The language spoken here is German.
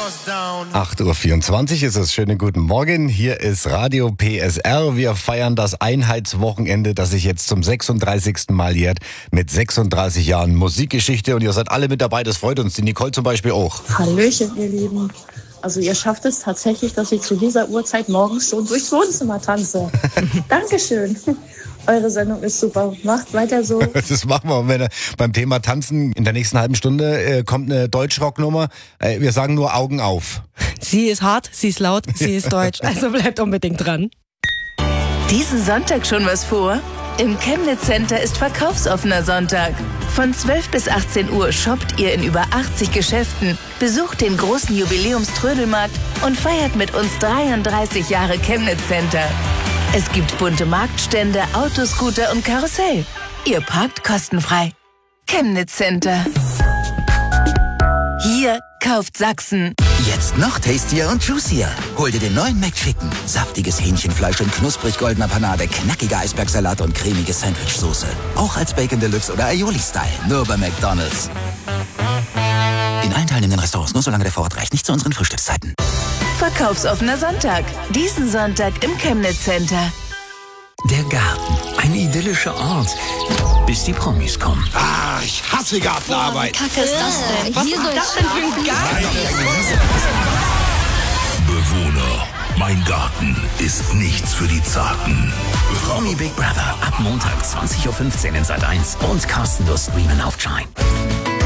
8:24 Uhr ist es. Schönen guten Morgen. Hier ist Radio PSR. Wir feiern das Einheitswochenende, das sich jetzt zum 36. Mal jährt, mit 36 Jahren Musikgeschichte. Und ihr seid alle mit dabei. Das freut uns. Die Nicole zum Beispiel auch. Hallöchen, ihr Lieben. Also ihr schafft es tatsächlich, dass ich zu dieser Uhrzeit morgens schon durchs Wohnzimmer tanze. Dankeschön. Eure Sendung ist super. Macht weiter so. Das machen wir. Und wenn beim Thema Tanzen in der nächsten halben Stunde kommt eine Deutschrocknummer. Wir sagen nur Augen auf. Sie ist hart, sie ist laut, sie ist deutsch. Also bleibt unbedingt dran. Diesen Sonntag schon was vor? Im Chemnitz Center ist verkaufsoffener Sonntag. Von 12 bis 18 Uhr shoppt ihr in über 80 Geschäften, besucht den großen Jubiläumströdelmarkt und feiert mit uns 33 Jahre Chemnitz Center. Es gibt bunte Marktstände, Autoscooter und Karussell. Ihr parkt kostenfrei. Chemnitz Center. Hier kauft Sachsen. Jetzt noch tastier und juicier. Hol dir den neuen McChicken. Saftiges Hähnchenfleisch in knusprig goldener Panade, knackiger Eisbergsalat und cremige Sandwichsoße. Auch als Bacon Deluxe oder Aioli-Style. Nur bei McDonald's. In allen teilnehmenden Restaurants, nur solange der Vorrat reicht. Nicht zu unseren Frühstückszeiten. Verkaufsoffener Sonntag. Diesen Sonntag im Chemnitz Center. Der Garten. Eine idyllische Ort. Bis die Promis kommen. Ah, ich hasse Gartenarbeit. Kacke ist das denn? Was ist das denn für ein Garten? Bewohner, mein Garten ist nichts für die Zarten. Promi Big Brother. Ab Montag 20:15 Uhr in Sat.1 und kostenlos streamen auf Join.